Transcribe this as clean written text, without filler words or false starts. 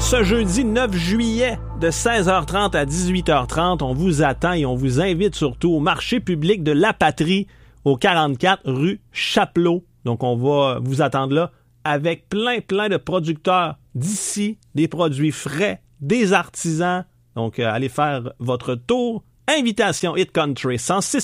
ce jeudi 9 juillet de 16h30 à 18h30. On vous attend et on vous invite surtout au marché public de La Patrie au 44 rue Chapelot. Donc, on va vous attendre là avec plein de producteurs d'ici, des produits frais, des artisans. Donc, allez faire votre tour. Invitation Hit Country 106.1